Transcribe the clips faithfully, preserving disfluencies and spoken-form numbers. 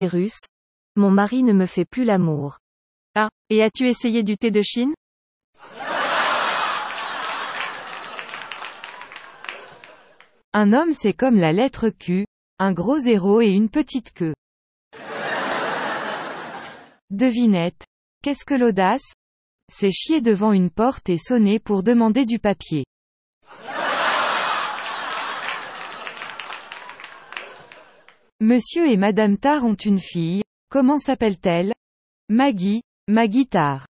Russe. Mon mari ne me fait plus l'amour. Ah, et as-tu essayé du thé de Chine? Un homme c'est comme la lettre Q, un gros zéro et une petite queue. Devinette. Qu'est-ce que l'audace? C'est chier devant une porte et sonner pour demander du papier. Monsieur et Madame Tar ont une fille, comment s'appelle-t-elle? Maggie, Maggie Tar.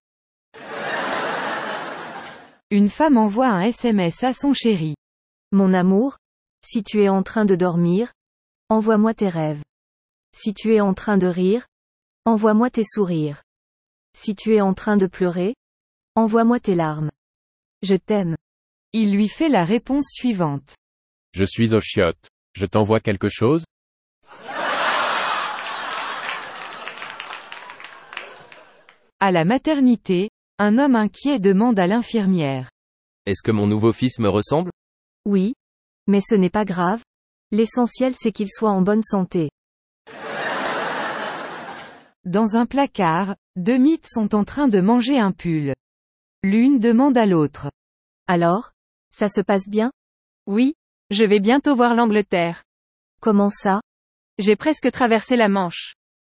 Une femme envoie un S M S à son chéri. Mon amour, si tu es en train de dormir, envoie-moi tes rêves. Si tu es en train de rire, envoie-moi tes sourires. Si tu es en train de pleurer, envoie-moi tes larmes. Je t'aime. Il lui fait la réponse suivante. Je suis aux chiottes. Je t'envoie quelque chose? À la maternité, un homme inquiet demande à l'infirmière. Est-ce que mon nouveau fils me ressemble? Oui. Mais ce n'est pas grave. L'essentiel c'est qu'il soit en bonne santé. Dans un placard, deux mythes sont en train de manger un pull. L'une demande à l'autre. Alors? Ça se passe bien? Oui. Je vais bientôt voir l'Angleterre. Comment ça? J'ai presque traversé la Manche.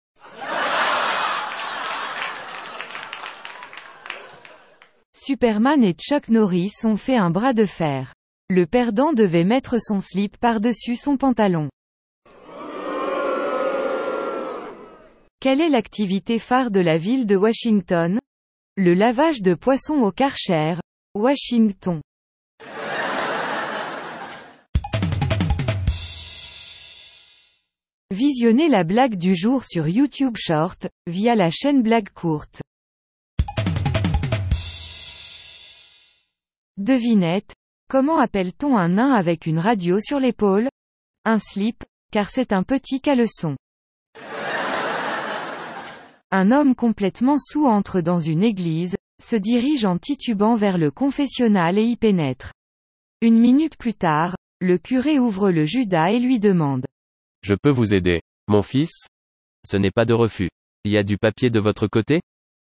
Superman et Chuck Norris ont fait un bras de fer. Le perdant devait mettre son slip par-dessus son pantalon. Quelle est l'activité phare de la ville de Washington? Le lavage de poissons au Karcher, Washington. Visionnez la blague du jour sur YouTube Short, via la chaîne Blague Courte. Devinette. Comment appelle-t-on un nain avec une radio sur l'épaule? Un slip, car c'est un petit caleçon. Un homme complètement saoul entre dans une église, se dirige en titubant vers le confessionnal et y pénètre. Une minute plus tard, le curé ouvre le Judas et lui demande. Je peux vous aider, mon fils? Ce n'est pas de refus. Il y a du papier de votre côté?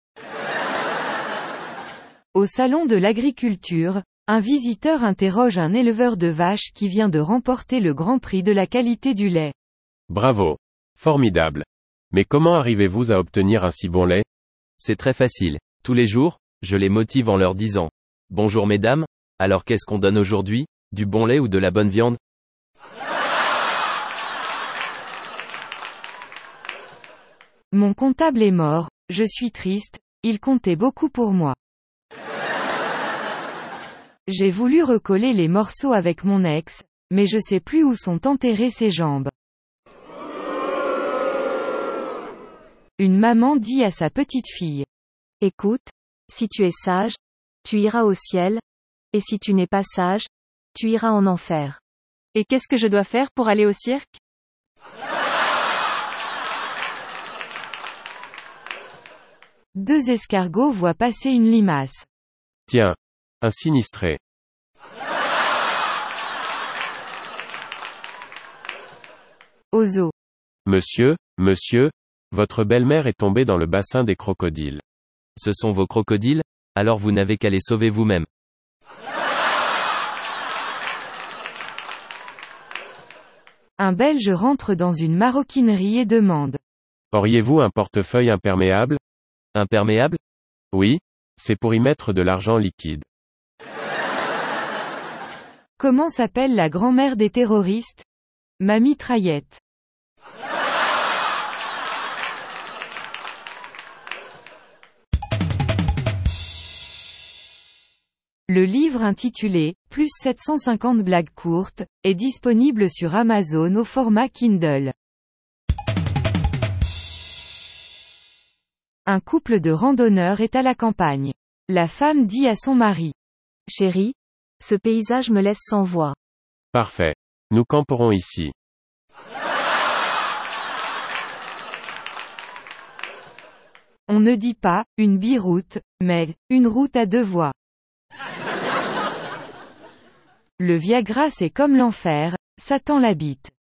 Au salon de l'agriculture, un visiteur interroge un éleveur de vaches qui vient de remporter le Grand Prix de la qualité du lait. Bravo. Formidable. Mais comment arrivez-vous à obtenir un si bon lait? C'est très facile. Tous les jours, je les motive en leur disant. Bonjour mesdames, alors qu'est-ce qu'on donne aujourd'hui? Du bon lait ou de la bonne viande? Mon comptable est mort, je suis triste, il comptait beaucoup pour moi. J'ai voulu recoller les morceaux avec mon ex, mais je sais plus où sont enterrées ses jambes. Une maman dit à sa petite fille. Écoute, si tu es sage, tu iras au ciel, et si tu n'es pas sage, tu iras en enfer. Et qu'est-ce que je dois faire pour aller au cirque? Deux escargots voient passer une limace. Tiens. Un sinistré. Au zoo. Monsieur, monsieur, votre belle-mère est tombée dans le bassin des crocodiles. Ce sont vos crocodiles? Alors vous n'avez qu'à les sauver vous-même. Un Belge rentre dans une maroquinerie et demande. Auriez-vous un portefeuille imperméable? Imperméable? Oui, c'est pour y mettre de l'argent liquide. Comment s'appelle la grand-mère des terroristes? Ma mitraillette. Le livre intitulé « Plus sept cent cinquante blagues courtes » est disponible sur Amazon au format Kindle. Un couple de randonneurs est à la campagne. La femme dit à son mari. Chérie, ce paysage me laisse sans voix. Parfait. Nous camperons ici. On ne dit pas « une biroute », mais « une route à deux voies ». Le Viagra c'est comme l'enfer, Satan l'habite.